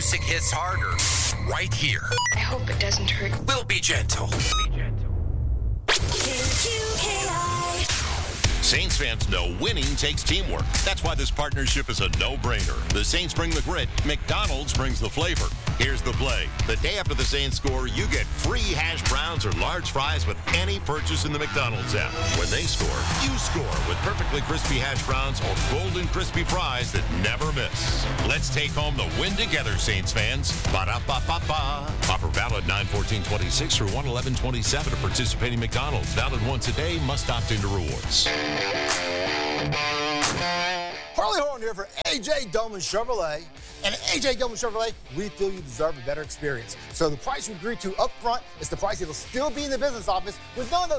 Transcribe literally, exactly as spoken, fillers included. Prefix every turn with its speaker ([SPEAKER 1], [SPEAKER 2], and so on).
[SPEAKER 1] music hits harder right here.
[SPEAKER 2] I hope it doesn't hurt.
[SPEAKER 1] We'll be gentle.
[SPEAKER 3] Saints fans know winning takes teamwork. That's why this partnership is a no-brainer. The Saints bring the grit, McDonald's brings the flavor. Here's the play. The day after the Saints score, you get free hash browns or large fries with any purchase in the McDonald's app. When they score, you score with perfectly crispy hash browns or golden crispy fries that never miss. Let's take home the win together, Saints fans. Ba-da-ba-ba-ba. Offer valid nine fourteen twenty-six through one eleven twenty-seven at participating McDonald's. Valid once a day. Must opt into rewards.
[SPEAKER 4] Harley Horn here for A J Doman Chevrolet. And at A J Doman Chevrolet, we feel you deserve a better experience. So the price you agreed to up front is the price that'll still be in the business office with none of those